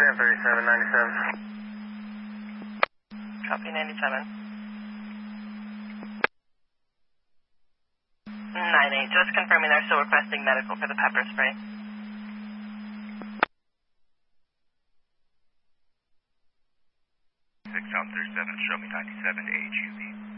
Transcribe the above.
Copy 97. 9-8, just confirming they're still requesting medical for the pepper spray. 6 on 37, show me 97 to HUV.